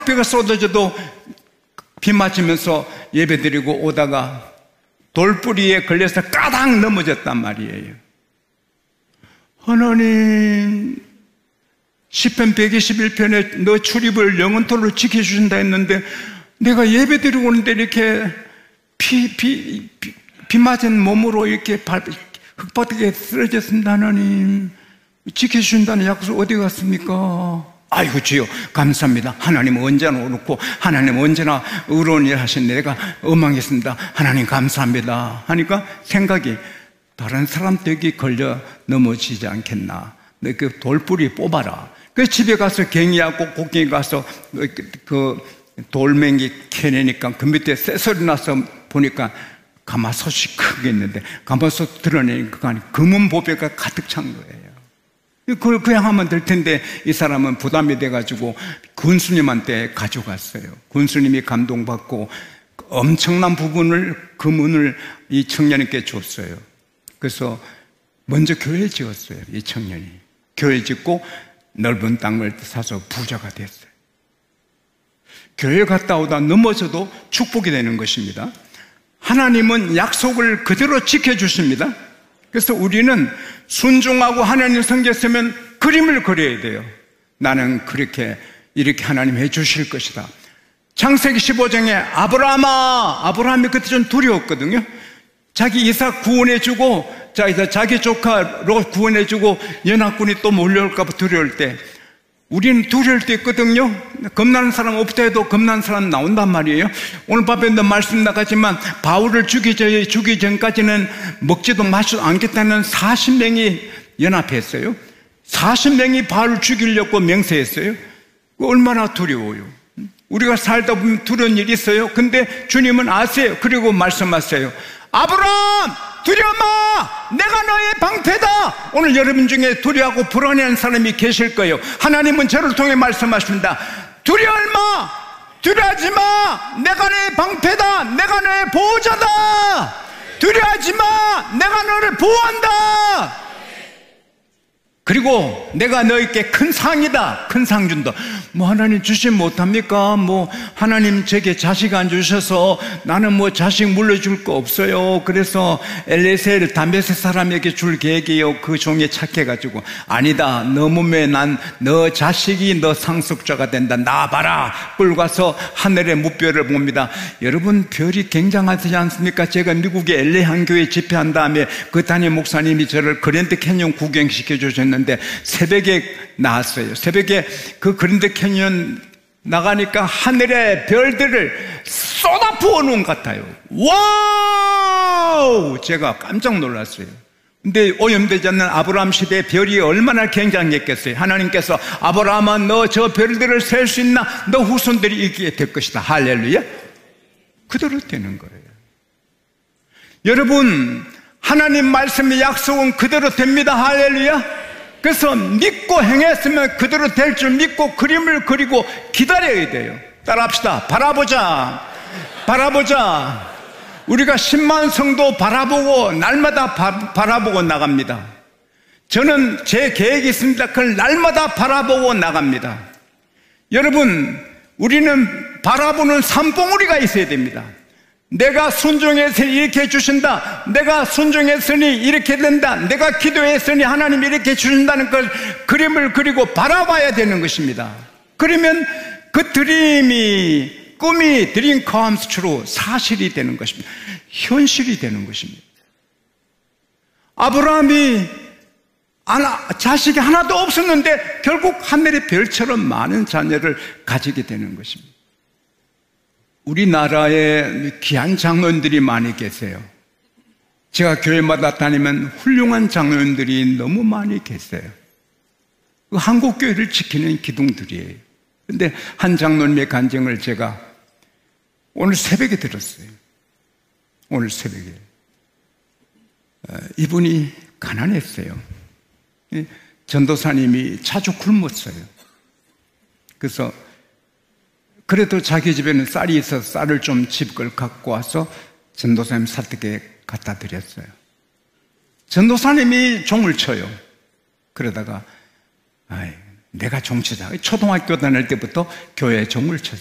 비가 쏟아져도 비 맞으면서 예배드리고 오다가 돌뿌리에 걸려서 까닥 넘어졌단 말이에요. 하나님, 시편 121편에 너 출입을 영원토록 지켜주신다 했는데 내가 예배드리고 오는데 이렇게 비 맞은 몸으로 이렇게 흙바닥에 쓰러졌습니다. 하나님, 지켜주신다는 약속 어디 갔습니까? 아이고 주여 감사합니다. 하나님은 언제나 옳고 하나님은 언제나 의로운 일 하시는데 내가 엉망했습니다. 하나님 감사합니다 하니까 생각이 다른 사람 댁이 걸려 넘어지지 않겠나. 너 그 돌뿌리 뽑아라. 그 집에 가서 갱이하고 곡괭이 가서 그 돌멩이 캐내니까 그 밑에 쇠소리 나서 보니까 가마솥이 크게 있는데 가마솥 드러내니까 금은 보배가 가득 찬 거예요. 그걸 그냥 하면 될 텐데 이 사람은 부담이 돼가지고 군수님한테 가져갔어요. 군수님이 감동받고 엄청난 부분을 금은을 이 청년에게 줬어요. 그래서 먼저 교회 지었어요. 이 청년이 교회 짓고 넓은 땅을 사서 부자가 됐어요. 교회 갔다 오다 넘어져도 축복이 되는 것입니다. 하나님은 약속을 그대로 지켜주십니다. 그래서 우리는 순종하고 하나님 성경에 쓰면 그림을 그려야 돼요. 나는 이렇게 하나님 해주실 것이다. 창세기 15장에 아브라함이 그때 좀 두려웠거든요. 자기 이삭 구원해주고 자기 조카 롯 구원해주고 연합군이 또 몰려올까 봐 두려울 때 우리는 두려울 때 있거든요. 겁나는 사람 없다 해도 겁나는 사람 나온단 말이에요. 오늘 밤에도 말씀 나가지만 바울을 죽이기 전까지는 먹지도 마시도 않겠다는 40명이 연합했어요. 40명이 바울을 죽이려고 맹세했어요. 얼마나 두려워요. 우리가 살다 보면 두려운 일이 있어요. 근데 주님은 아세요. 그리고 말씀하세요. 아브라함 두려워 마! 내가 너의 방패다! 오늘 여러분 중에 두려워하고 불안해하는 사람이 계실 거예요. 하나님은 저를 통해 말씀하십니다. 두려워 마! 두려워하지 마! 내가 너의 방패다! 내가 너의 보호자다! 두려워하지 마! 내가 너를 보호한다! 그리고 내가 너에게 큰 상이다. 큰 상 준다. 하나님 주시면 못합니까? 하나님 제게 자식 안 주셔서 나는 자식 물려줄 거 없어요. 그래서 엘레셀 다메섹 사람에게 줄 계획이에요. 그 종에 착해가지고 아니다. 너 몸에 너 자식이 너 상속자가 된다. 나 봐라. 끌고 가서 하늘의 무별을 봅니다. 여러분 별이 굉장하지 않습니까? 제가 미국의 LA 한교회 집회한 다음에 그 담임 목사님이 저를 그랜드 캐니언 구경시켜 주셨는데 새벽에 나왔어요. 새벽에 그 그랜드 캐니언 나가니까 하늘의 별들을 쏟아 부어놓은 것 같아요. 와우! 제가 깜짝 놀랐어요. 근데 오염되지 않는 아브라함 시대의 별이 얼마나 굉장했겠어요. 하나님께서 아브라함아 너 저 별들을 셀 수 있나? 너 후손들이 이기게 될 것이다. 할렐루야. 그대로 되는 거예요. 여러분 하나님 말씀의 약속은 그대로 됩니다. 할렐루야. 그래서 믿고 행했으면 그대로 될 줄 믿고 그림을 그리고 기다려야 돼요. 따라합시다. 바라보자. 우리가 10만 성도 바라보고 날마다 바라보고 나갑니다. 저는 제 계획이 있습니다. 그걸 날마다 바라보고 나갑니다. 여러분 우리는 바라보는 산봉우리가 있어야 됩니다. 내가 순종했으니 이렇게 해주신다. 내가 순종했으니 이렇게 된다. 내가 기도했으니 하나님이 이렇게 주신다는 걸 그림을 그리고 바라봐야 되는 것입니다. 그러면 그 드림이 꿈이 드림 comes true 사실이 되는 것입니다. 현실이 되는 것입니다. 아브라함이 자식이 하나도 없었는데 결국 하늘의 별처럼 많은 자녀를 가지게 되는 것입니다. 우리나라에 귀한 장로님들이 많이 계세요. 제가 교회마다 다니면 훌륭한 장로님들이 너무 많이 계세요. 그 한국 교회를 지키는 기둥들이에요. 그런데 한 장로님의 간증을 제가 오늘 새벽에 들었어요. 오늘 새벽에 이분이 가난했어요. 전도사님이 자주 굶었어요. 그래서 그래도 자기 집에는 쌀이 있어서 쌀을 좀 집걸 갖고 와서 전도사님 사택에 갖다 드렸어요. 전도사님이 종을 쳐요. 그러다가 내가 종치자. 초등학교 다닐 때부터 교회 종을 쳤어요.